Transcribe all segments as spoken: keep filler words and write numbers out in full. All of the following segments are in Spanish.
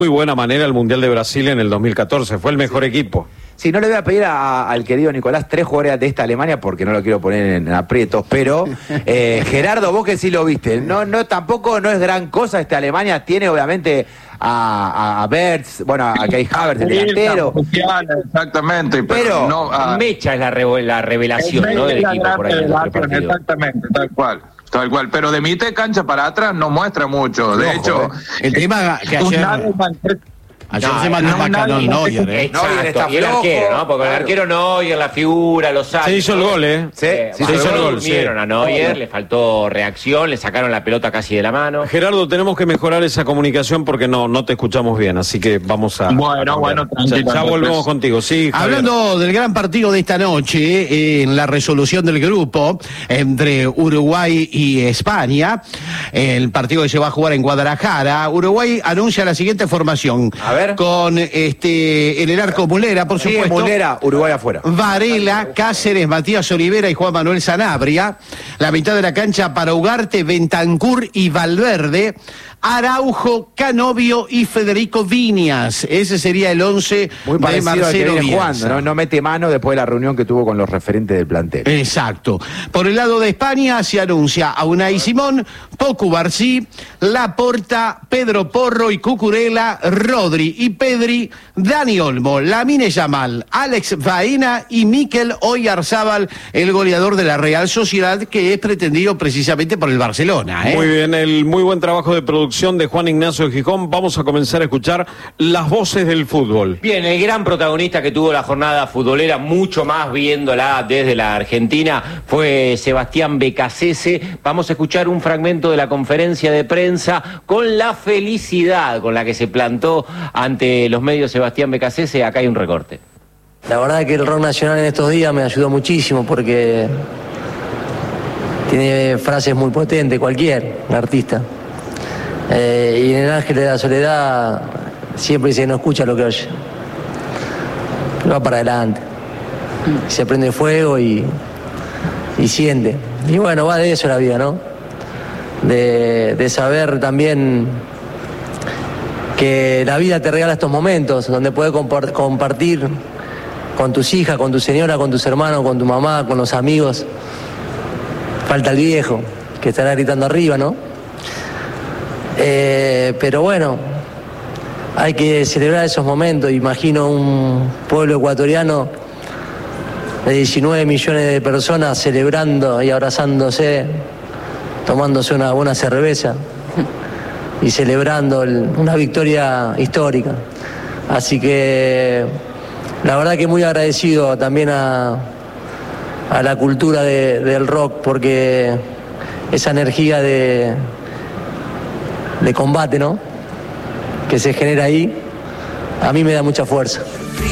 muy buena manera el Mundial de Brasil en el dos mil catorce, fue el mejor equipo. Sí, no le voy a pedir a, al querido Nicolás tres jugadores de esta Alemania porque no lo quiero poner en, en aprietos, pero eh, Gerardo, vos que sí lo viste, no, no, tampoco no es gran cosa esta Alemania, tiene obviamente a, a, a Bertz, bueno, a Kai Havertz, el delantero. Exactamente, pero, pero no, a, Mecha es la, re, la revelación, Mecha ¿no? Del es la equipo gran por ahí. revelación, exactamente, tal cual. Tal cual, pero de mitad de cancha para atrás no muestra mucho. De Ojo, hecho, eh. el tema que ayer, ayer no, se mandó no, no, no, Neuer, ¿eh? Neuer está y el flojo, arquero, ¿no? Porque claro. el arquero Neuer, la figura, los saltos. Se hizo el gol, ¿eh? Sí, Eh, sí, se hizo el gol, durmieron sí. a Neuer, le faltó reacción, le sacaron la pelota casi de la mano. Gerardo, tenemos que mejorar esa comunicación porque no, no te escuchamos bien, así que vamos a... Bueno, a bueno, ya, tranquilo. ya volvemos contigo, sí, Javier. Hablando del gran partido de esta noche, eh, en la resolución del grupo entre Uruguay y España, el partido que se va a jugar en Guadalajara, Uruguay anuncia la siguiente formación. A ver. Con este en el arco Mulera, por Sí, supuesto. Mulera, Uruguay afuera. Varela, Cáceres, Matías Olivera y Juan Manuel Sanabria. La mitad de la cancha para Ugarte, Bentancur y Valverde. Araujo, Canovio y Federico Viñas. Ese sería el once Muy de parecido al que Marcelo viene Bielsa. jugando, ¿no? No mete mano después de la reunión que tuvo con los referentes del plantel. Exacto. Por el lado de España se anuncia a Unai Simón, Pocu Barcí, Laporta, Pedro Porro y Cucurella, Rodri y Pedri, Dani Olmo, Lamine Yamal, Alex Baena y Mikel Oyarzábal, el goleador de la Real Sociedad, que es pretendido precisamente por el Barcelona, ¿eh? Muy bien, el muy buen trabajo de producción de Juan Ignacio Gijón. Vamos a comenzar a escuchar las voces del fútbol. Bien, el gran protagonista que tuvo la jornada futbolera, mucho más viéndola desde la Argentina, fue Sebastián Becasese. Vamos a escuchar un fragmento de la conferencia de prensa con la felicidad con la que se plantó ante los medios Sebastián Becasese. Acá hay un recorte. La verdad que el rock nacional en estos días me ayudó muchísimo porque tiene frases muy potentes, cualquier artista. Eh, y en el Ángel de la Soledad siempre dice no escucha lo que oye. Pero va para adelante. Se prende fuego y, y siente. Y bueno, va de eso la vida, ¿no? De, de saber también que la vida te regala estos momentos donde puedes compart- compartir con tus hijas, con tu señora, con tus hermanos, con tu mamá, con los amigos. Falta el viejo, que estará gritando arriba, ¿no? Eh, pero bueno, hay que celebrar esos momentos. Imagino un pueblo ecuatoriano de diecinueve millones de personas celebrando y abrazándose, tomándose una buena cerveza y celebrando el, una victoria histórica. Así que la verdad que muy agradecido también a, a la cultura de, del rock, porque esa energía de, de combate, ¿no?, que se genera ahí, a mí me da mucha fuerza.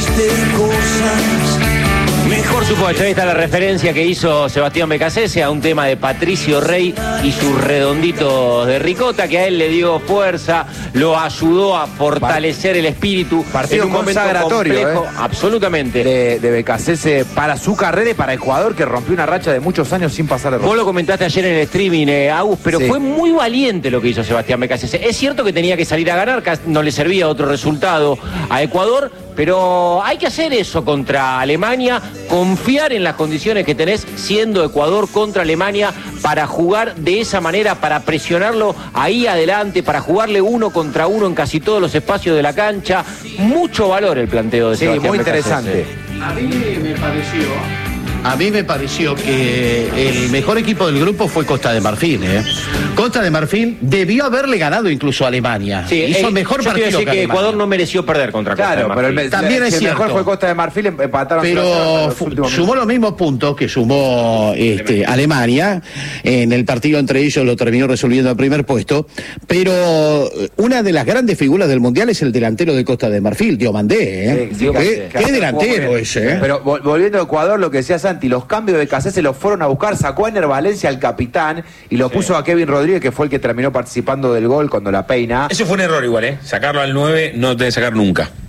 Por supuesto, ahí está la referencia que hizo Sebastián Becasese a un tema de Patricio Rey y sus redonditos de ricota, que a él le dio fuerza, lo ayudó a fortalecer el espíritu. Partido en un momento consagratorio, complejo, ¿eh? Absolutamente. De, de Becasese para su carrera y para Ecuador, que rompió una racha de muchos años sin pasar de ronda. Vos lo comentaste ayer en el streaming, eh, Agus, pero Sí. fue muy valiente lo que hizo Sebastián Becasese. Es cierto que tenía que salir a ganar, que no le servía otro resultado a Ecuador, pero hay que hacer eso contra Alemania, confiar en las condiciones que tenés siendo Ecuador contra Alemania para jugar de esa manera, para presionarlo ahí adelante, para jugarle uno contra uno en casi todos los espacios de la cancha. Mucho valor el planteo de Sí, Sebastián muy Becasese. interesante. A mí me pareció... A mí me pareció que el mejor equipo del grupo fue Costa de Marfil, ¿eh? Costa de Marfil debió haberle ganado incluso a Alemania. Sí, hizo eh, mejor yo te iba a partido decir que, que Alemania. Ecuador no mereció perder contra Costa de Claro, Marfil. pero el, También es el mejor cierto. fue Costa de Marfil, empataron. Pero fu- sumó los mismos puntos que sumó este, Alemania. En el partido entre ellos lo terminó resolviendo al primer puesto. Pero una de las grandes figuras del Mundial es el delantero de Costa de Marfil, Diomandé, ¿eh? Sí, sí, ¿Qué, casi- qué delantero ese, ¿eh? Pero vol- volviendo a Ecuador, lo que decía Santi, los cambios de Becasese los fueron a buscar, sacó a Ener Valencia, el capitán, y lo puso a Kevin Rodríguez, que fue el que terminó participando del gol cuando la peina. Eso fue un error igual, ¿eh? Sacarlo al nueve no debe sacar nunca.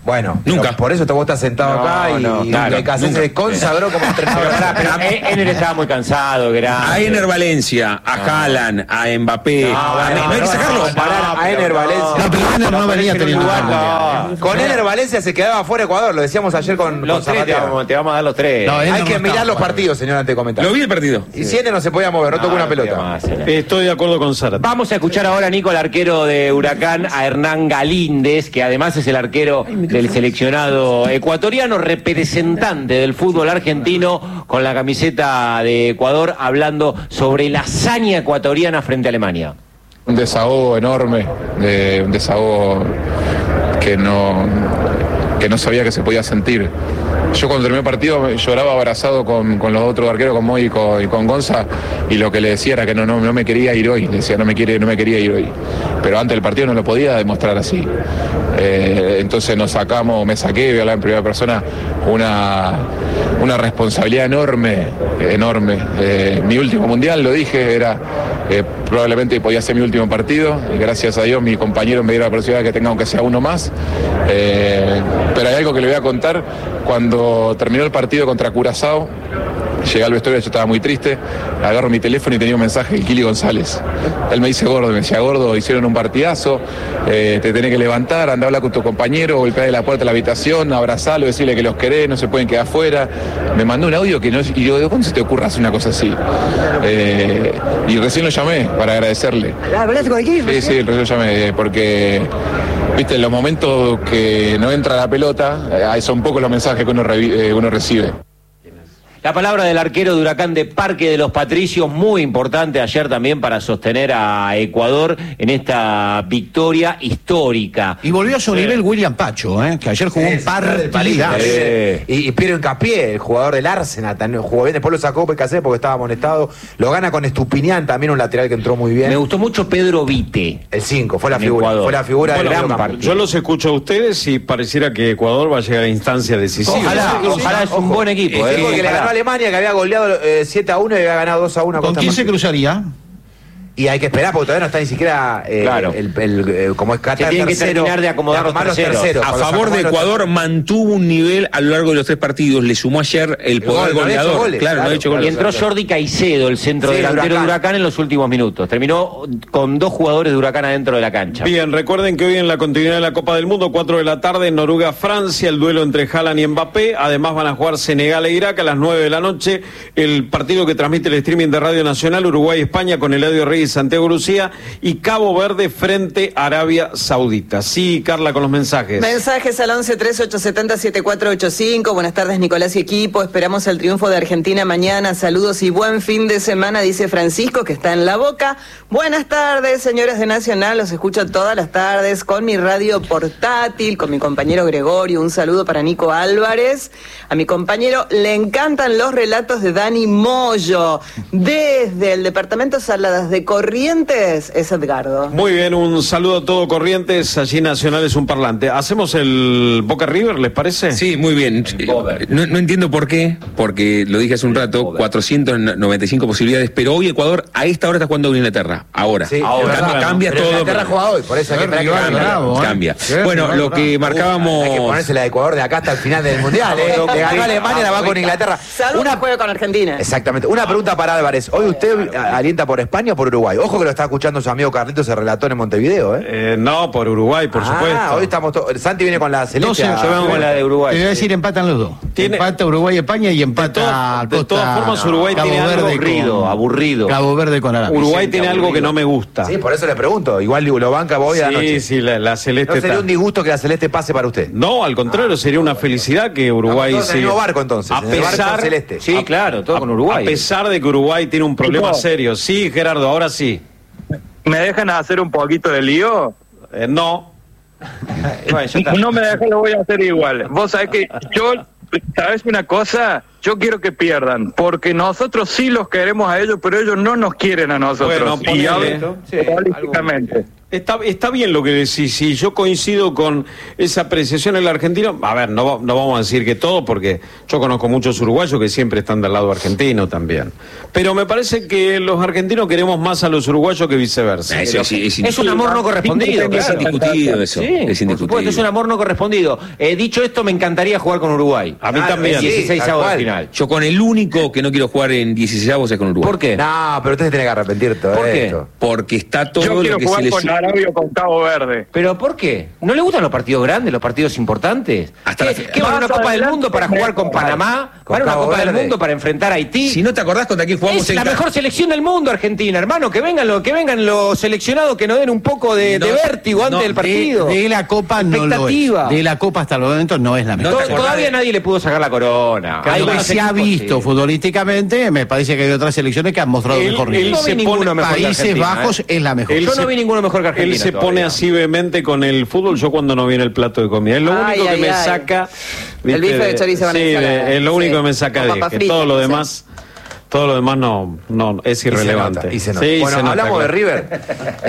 Bueno, Nunca. Por eso te vos estás sentado No, acá y, no, y claro, Becasese se consagró como entrenador. Pero Ener estaba muy cansado, grande. A Ener Valencia, a Haaland, a Mbappé. No, a- bueno, no hay que no, sacarlo. no, Parar a Ener Valencia. No, pero Ener no venía teniendo lugar, nada. no. Con Ener Valencia se quedaba fuera Ecuador, lo decíamos ayer con, Los con tres te Zapatero. vamos, te vamos a dar los tres. No, Ener Hay no que estaba mirar los jugando. partidos, señor, antes de comentar. Lo vi el partido. Y si Ener no se podía mover, no tocó una pelota. Más, Ener. Estoy de acuerdo con Sara. Vamos a escuchar ahora, Nico, el arquero de Huracán, a Hernán Galíndez, que además es el arquero del seleccionado ecuatoriano, representante del fútbol argentino con la camiseta de Ecuador, hablando sobre la hazaña ecuatoriana frente a Alemania. Un desahogo enorme, de, un desahogo que no, que no sabía que se podía sentir. Yo cuando terminé el partido lloraba abrazado con, con los otros arqueros, con Moy y con, y con Gonza, y lo que le decía era que no, no, no me quería ir hoy, le decía no me, quiere, no me quería ir hoy. Pero antes del partido no lo podía demostrar así. Eh, entonces nos sacamos, me saqué, voy a hablar en primera persona, una, una responsabilidad enorme, enorme. Eh, mi último mundial, lo dije, era eh, probablemente podía ser mi último partido, y gracias a Dios mi compañero me dio la posibilidad de que tenga aunque sea uno más. Eh, pero hay algo que le voy a contar. Cuando terminó el partido contra Curazao, llegué al vestuario, yo estaba muy triste, agarro mi teléfono y tenía un mensaje de Kili González. Él me dice, Gordo, me decía, Gordo, hicieron un partidazo, eh, te tenés que levantar, andá a hablar con tu compañero, golpear la puerta de la habitación, abrazalo, decirle que los querés, no se pueden quedar afuera. Me mandó un audio que no, y yo, ¿de dónde se te ocurra hacer una cosa así? Eh, y recién lo llamé para agradecerle. ¿Hablaste con el equipo? Sí, sí, recién lo llamé, eh, porque, viste, en los momentos que no entra la pelota, eh, son pocos los mensajes que uno, revi- eh, uno recibe. La palabra del arquero de Huracán de Parque de los Patricios, muy importante ayer también para sostener a Ecuador en esta victoria histórica. Y volvió a su nivel William Pacho, ¿eh? Que ayer jugó Sí, un sí, del París, partidazo. eh, y, y Piero Hincapié, el jugador del Arsenal, también jugó bien, después lo sacó Becasé porque estaba amonestado, lo gana con Estupinián, también un lateral que entró muy bien. Me gustó mucho Pedro Vite. El cinco, fue la En figura, Ecuador. fue la figura Bueno, del gran medio campo. partido. Yo los escucho a ustedes y pareciera que Ecuador va a llegar a instancia decisiva. Ojalá, ojalá es un buen equipo. Sí, eh, porque le ojalá. ganó a Alemania, que había goleado eh, siete a uno y había ganado dos a uno a ¿Con Costa quién se Marfil. cruzaría? Y hay que esperar porque todavía no está ni siquiera eh, Claro. el, el, eh, como es Qatar Se tienen que tercero, terminar de acomodar los armar terceros. terceros. A Cuando se favor de acomoden los Ecuador mantuvo un nivel a lo largo de los tres partidos. Le sumó ayer el poder gol, no ha hecho goleador. goles, claro, no claro, ha hecho claro. Y goles. entró Jordi Caicedo, el centro Sí, delantero Huracán. de Huracán, en los últimos minutos. Terminó con dos jugadores de Huracán adentro de la cancha. Bien, recuerden que hoy en la continuidad de la Copa del Mundo, cuatro de la tarde, Noruega-Francia, el duelo entre Haaland y Mbappé. Además van a jugar Senegal e Irak a las nueve de la noche. El partido que transmite el streaming de Radio Nacional, Uruguay-España, con Eladio Reyes y Santiago Lucía. Y Cabo Verde frente a Arabia Saudita. Sí, Carla, con los mensajes. Mensajes al once tres ocho siete cero siete cuatro ocho cinco. Buenas tardes, Nicolás y equipo. Esperamos el triunfo de Argentina mañana. Saludos y buen fin de semana, dice Francisco, que está en La Boca. Buenas tardes, señores de Nacional. Los escucho todas las tardes con mi radio portátil, con mi compañero Gregorio. Un saludo para Nico Álvarez. A mi compañero le encantan los relatos de Dani Moyo. Desde el departamento Saladas de Corrientes es Edgardo. Muy bien, un saludo a todo Corrientes, allí Nacional es un parlante. ¿Hacemos el Boca River, les parece? Sí, muy bien. No, no entiendo por qué, porque lo dije hace un rato, cuatrocientas noventa y cinco posibilidades, pero hoy Ecuador a esta hora está jugando con Inglaterra. Ahora. Sí, Ahora. es verdad. Cambia Pero todo. Inglaterra juega hoy, por eso hay que esperar que rival cambie. bravo, ¿eh? Cambia. Sí, Bueno, rival lo bravo. que marcábamos. Hay que ponerse la de Ecuador de acá hasta el final del Mundial, ¿eh? Le ganó a Alemania, la va con Inglaterra. Salud, Una, juega con Argentina. exactamente. Una pregunta para Álvarez. ¿Hoy usted alienta por España o por Uruguay? Ojo que lo está escuchando su amigo Carlitos, el relator en Montevideo, ¿eh? Eh, no, por Uruguay, por ah, supuesto. hoy estamos todos. Santi viene con la celeste. doce, a- Yo vengo con la de Te Uruguay. voy a decir, empatan los dos. Tiene- Empata Uruguay, España y empata todas- de Costa, todas formas, Uruguay Cabo tiene algo Verde aburrido, con- aburrido. Cabo Verde con Arabia. Uruguay Sí, tiene aburrido. algo que no me gusta. Sí, por eso le pregunto. Igual lo banca voy sí, anoche. sí, la, la celeste ¿No sería está- un disgusto que la celeste pase para usted? No, al contrario, sería una felicidad que Uruguay Estamos todos en el siga. mismo barco, entonces, A en el barco pesar, celeste. Sí, claro, todo a- con Uruguay. A pesar de que Uruguay tiene un problema serio. Sí, Gerardo, ahora sí. ¿Me dejan hacer un poquito de lío? Eh, no. Bueno, ya está. No me dejan, lo voy a hacer igual. Vos sabés que yo, ¿sabes una cosa? Yo quiero que pierdan, porque nosotros sí los queremos a ellos, pero ellos no nos quieren a nosotros. Bueno, y ponele. hablo Sí, políticamente. Está, está bien lo que decís, si yo coincido con esa apreciación del argentino. A ver, no, no vamos a decir que todo, porque yo conozco muchos uruguayos que siempre están del lado argentino también. Pero me parece que los argentinos queremos más a los uruguayos que viceversa. Eso, es, es, es un amor no correspondido. Es indiscutido eso. Sí, es indiscutido. Por supuesto, es un amor no correspondido. Eh, dicho esto, me encantaría jugar con Uruguay. A mí ah, también. dieciséis avos de final. Yo con el único que no quiero jugar en dieciséis avos es con Uruguay. ¿Por qué? No, pero usted se tiene que arrepentir todo ¿Por qué? esto. Porque está todo Yo lo quiero que jugar se le... con Arabia o con Cabo Verde. ¿Pero por qué? ¿No le gustan los partidos grandes, los partidos importantes? Hasta ¿Qué, la... ¿qué van a una Copa del Mundo para jugar con Panamá? ¿Van a una Copa del Mundo para enfrentar a Haití? Si no te acordás contra quién jugamos es en la ca... mejor selección del mundo, Argentina, hermano. Que vengan, lo, que vengan los seleccionados que nos den un poco de, no, de vértigo antes no, del partido. De, de la Copa no lo es. De la Copa hasta el momento no es la mejor. No, todavía de... nadie le pudo sacar la corona. Claro, que se ha visto sí. futbolísticamente, me parece que hay otras selecciones que han mostrado él, mejor nivel. No vi ninguno mejor Países Bajos eh. es la mejor. Él yo se, no vi ninguno mejor que Argentina. Él se todavía. pone así vehemente con el fútbol, yo cuando no viene el plato de comida. Es lo ay, único ay, que me ay. saca... ¿viste? El bife de chorizo con sí, ensalada. es lo único sí. que me saca Con de que fritas, todo lo no sé. demás... Todo lo demás no, no es irrelevante. Y se nota, y se nota. Sí, bueno, se nota, hablamos claro. de River.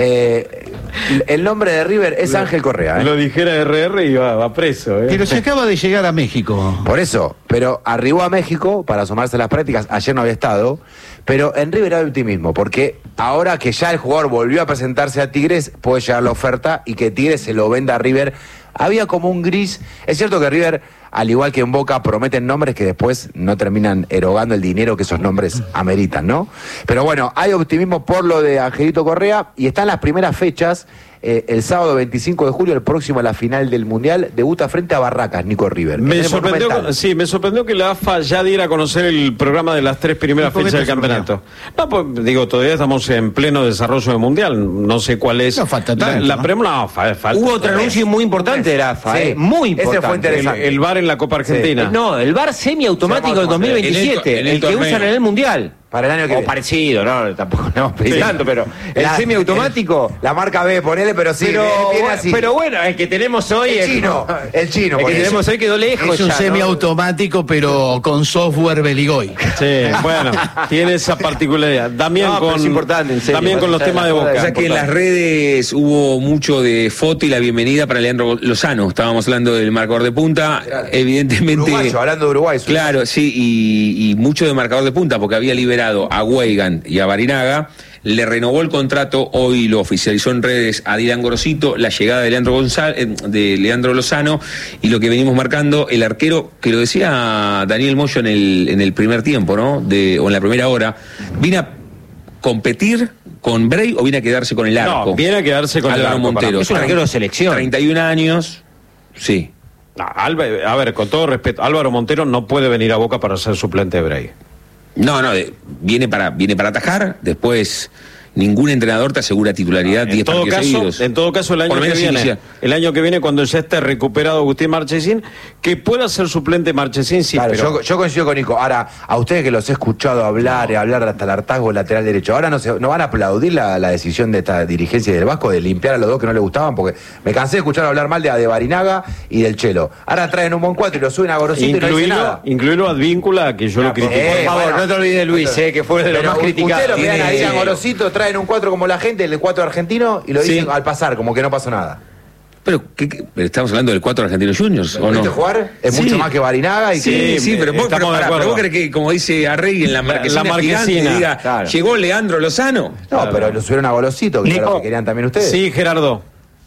Eh, el nombre de River es lo, Ángel Correa. ¿eh? Lo dijera R R y va, va preso. ¿eh? Pero se acaba de llegar a México. Por eso, pero arribó a México para sumarse a las prácticas. Ayer no había estado. Pero en River hay optimismo, porque ahora que ya el jugador volvió a presentarse a Tigres, puede llegar la oferta y que Tigres se lo venda a River. Había como un gris. Es cierto que River, al igual que en Boca, prometen nombres que después no terminan erogando el dinero que esos nombres ameritan, ¿no? Pero bueno, hay optimismo por lo de Angelito Correa y están las primeras fechas. Eh, el sábado veinticinco de julio, el próximo a la final del Mundial, debuta frente a Barracas, Nico River. Me sorprendió, sí, me sorprendió que la A F A ya diera a conocer el programa de las tres primeras fechas del campeonato. No, pues digo, todavía estamos en pleno desarrollo del Mundial, no sé cuál es. No, falta tanto, la, la ¿no? pre- no, fa- falta Hubo otro anuncio muy importante de la A F A, Sí. eh, muy importante. Ese fue interesante. El, el V A R en la Copa Argentina. Eh, No, el V A R semiautomático del dos mil veintisiete, En el- en el el que torneo. usan en el Mundial. Para el año que O viene. parecido, no, tampoco no pedí Sí. tanto, pero el La- semiautomático. el- La marca B, ponele, pero sí, pero, viene, viene bueno, así. pero bueno, el que tenemos hoy el es chino, como- el chino. el que ponele. tenemos hoy quedó lejos. Es un ya, ¿no? semiautomático, pero con software Beligoy. Sí, bueno, tiene esa particularidad. También No, pero con, es importante, en serio, también con más los allá de temas la de joda, Boca. O sea que en las importante. redes hubo mucho de foto y la bienvenida para Leandro Lozano. Estábamos hablando del marcador de punta. Evidentemente. Uruguayo, hablando de Uruguay. su- Claro, sí, y, y mucho de marcador de punta, porque había liberado a Weigand y a Barinaga. Le renovó el contrato, hoy lo oficializó en redes a Dylan Gorosito, la llegada de Leandro González, eh, de Leandro Lozano, y lo que venimos marcando, el arquero, que lo decía Daniel Moyo en el, en el primer tiempo, ¿no? De, o en la primera hora, vino a competir con Bray o viene a quedarse con el arco. No, viene a quedarse con el Álvaro arco, para Montero. mí. Es un arquero de selección. treinta y un años, sí. No, Alba- a ver, con todo respeto, Álvaro Montero no puede venir a Boca para ser suplente de Bray. No, no, de- viene para viene para atajar, después ningún entrenador te asegura titularidad En diez todo, partidos caso, seguidos. en todo caso, el año Por lo que menos viene, inicial. el año que viene, cuando ya esté recuperado Agustín Marchesín, que pueda ser suplente Marchesín, sí, Claro, pero yo, yo coincido con Nico. Ahora, a ustedes que los he escuchado hablar, y hablar hasta el hartazgo lateral derecho, ahora no, se, no van a aplaudir la, la decisión de esta dirigencia del Vasco de limpiar a los dos que no le gustaban, porque me cansé de escuchar hablar mal de, de Barinaga y del Chelo. Ahora traen un buen cuatro y lo suben a Gorosito y no dice incluirlo, nada. incluirlo a Advíncula, que yo lo critico. eh, Por favor, bueno, no te olvides de Luis, eh, que fue de los Pero más criticados. ustedes lo miran Tiene- ahí a Gorosito, traen un cuatro como la gente, el cuatro argentino, y lo Sí. dicen al pasar, como que no pasó nada. Pero, ¿qué, qué? Pero estamos hablando del cuatro Argentinos Juniors, ¿Lo ¿o viste no? jugar? Es Sí. mucho más que Barinaga y Sí, que... sí, pero vos, estamos pero, de pará, acuerdo. pero vos crees que, como dice Arregui en la marquesina, la marquesina, gigante, diga, claro. llegó Leandro Lozano. No, pero lo subieron a Gorosito, que era lo que querían también ustedes. Sí, Gerardo.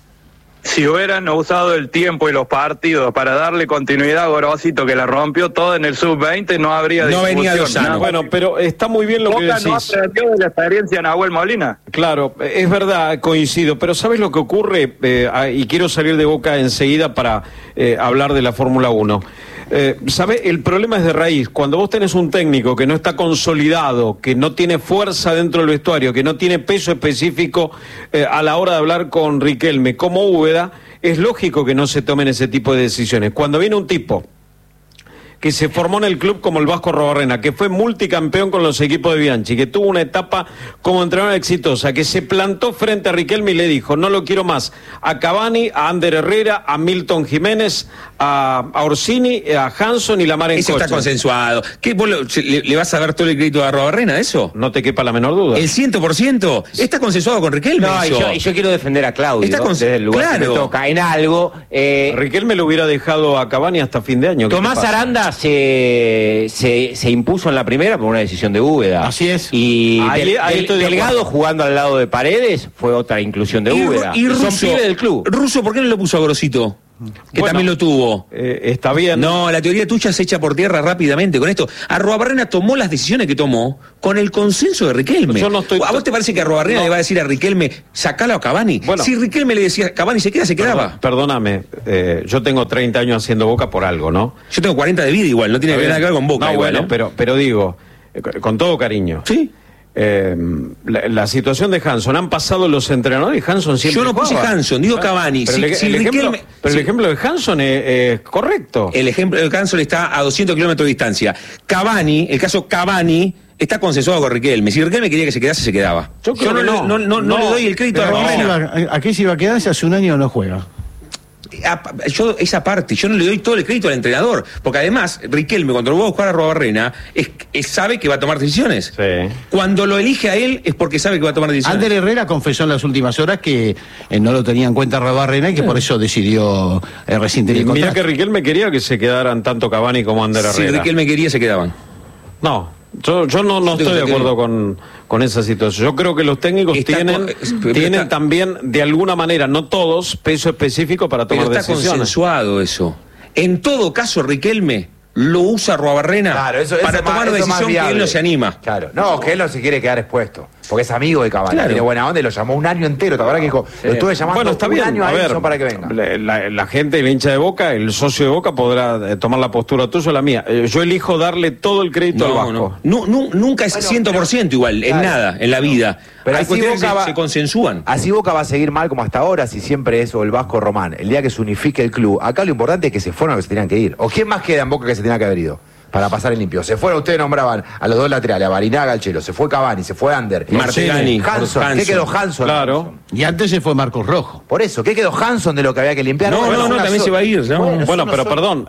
Si hubieran usado el tiempo y los partidos para darle continuidad a Gorosito, que la rompió todo en el sub veinte, no habría No discusión. venía Lozano. Nada. Bueno, pero está muy bien lo que Boca no decís. aprendió de la experiencia de Nahuel Molina. Claro, es verdad, coincido, pero ¿sabes lo que ocurre? Eh, ah, y quiero salir de Boca enseguida para eh, hablar de la Fórmula uno. Eh, ¿Sabe? El problema es de raíz. Cuando vos tenés un técnico que no está consolidado, que no tiene fuerza dentro del vestuario, que no tiene peso específico eh, a la hora de hablar con Riquelme, como Úbeda, es lógico que no se tomen ese tipo de decisiones. Cuando viene un tipo que se formó en el club como el Vasco Arruabarrena, que fue multicampeón con los equipos de Bianchi, que tuvo una etapa como entrenador exitosa, que se plantó frente a Riquelme y le dijo, no lo quiero más, a Cavani, a Ander Herrera, a Milton Jiménez, a, a Orsini, a Hanson y la Mar en Eso Coche. está consensuado. ¿Qué, vos lo- le, le vas a dar todo el crédito a Arruabarrena de eso? No te quepa la menor duda. ¿El cien por ciento? Está consensuado con Riquelme No, y eso. yo, y yo quiero defender a Claudio Está con- desde el lugar que claro. me toca en algo. eh, Riquelme lo hubiera dejado a Cavani hasta fin de año. ¿Qué Tomás te pasa? Aranda se, se, se impuso en la primera por una decisión de Úbeda. Así es. Y Ahí- Del- ahí Del- estoy de Delgado acuerdo. jugando al lado de Paredes fue otra inclusión de Y, Ru- Úbeda. y Son Russo, pibes del club. Russo, ¿por qué no lo puso a Grosito? Que Bueno, también lo tuvo. Eh, está bien. No, la teoría tuya se echa por tierra rápidamente con esto. Arruabarrena tomó las decisiones que tomó con el consenso de Riquelme. Yo no estoy- ¿A vos te parece que Arruabarrena No. le va a decir a Riquelme, sacalo a Cavani? Bueno. Si Riquelme le decía, Cavani se queda, se quedaba. Perdón- Perdóname, eh, yo tengo treinta años haciendo Boca por algo, ¿no? Yo tengo cuarenta de vida igual, no tiene Está bien. nada que ver con Boca No, igual. bueno, ¿eh? pero, pero digo, eh, con- con todo cariño. Sí. Eh, la, la situación de Hanson, han pasado los entrenadores y Hanson siempre Yo no puse jugaba. Hanson, digo Cavani. Pero, Si- el, si el ejemplo, Riquelme- pero si- el ejemplo de Hanson es, es correcto. El ejemplo de Hanson está a doscientos kilómetros de distancia. Cavani, el caso Cavani, está consensuado con Riquelme. Si Riquelme quería que se quedase, se quedaba. Yo creo no, que le- no. no, no, no No. le doy el crédito a Pero ¿a qué se Arruabarrena. iba- ¿A qué se iba a quedar si hace un año no juega? A- Yo, esa parte, yo no le doy todo el crédito al entrenador. Porque además, Riquelme, cuando lo va a buscar a Arruabarrena, es, es- sabe que va a tomar decisiones. Sí. Cuando lo elige a él, es porque sabe que va a tomar decisiones. Ander Herrera confesó en las últimas horas que eh, no lo tenía en cuenta Arruabarrena y que por eso decidió eh, rescindir el Mira contrato. que Riquelme quería que se quedaran tanto Cavani como Ander Si Herrera. Riquelme quería, se quedaban. No, yo, yo no, no Yo tengo estoy de que acuerdo con, con esa situación. Yo creo que los técnicos Está tienen, con- es- pero tienen está- también, de alguna manera, no todos, peso específico para Pero tomar está decisiones. consensuado eso. En todo caso, Riquelme lo usa Arruabarrena Claro, eso, eso para es más- tomar una eso es más decisión que él viable. no se anima. Claro. No, que él no se quiere quedar expuesto. Porque es amigo de Cavani. Claro. Tiene buena onda y lo llamó un año entero. ¿Te acuerdas que dijo? Lo estuve llamando Bueno, está un bien. año A a ver, Edson para que venga. La, la- la gente, el hincha de Boca, el socio de Boca podrá eh, tomar la postura tuya o la mía. Eh, yo elijo darle todo el crédito al No, Vasco. no. Nu- nu- nunca es Bueno, cien por ciento pero- igual, en claro. nada, en la vida. Pero Hay así cuestiones que Boca se, va- se consensúan. Así Boca va a seguir mal como hasta ahora, si siempre es o el Vasco o Román. El día que se unifique el club. Acá lo importante es que se fueron los que se tenían que ir. ¿O quién más queda en Boca que se tenía que haber ido? Para pasar el limpio. Se fueron, ustedes nombraban a los dos laterales, a Barinaga, al Chelo. Se fue Cavani, se fue Ander. Martegani, Hanson. ¿Qué Hanson. quedó Hanson? Claro. Y antes se fue Marcos Rojo. Por eso, ¿qué quedó Hanson de lo que había que limpiar? No, Bueno, no, no, una también sola- se va a ir, ¿no? Bueno, Bueno, uno pero solo. perdón,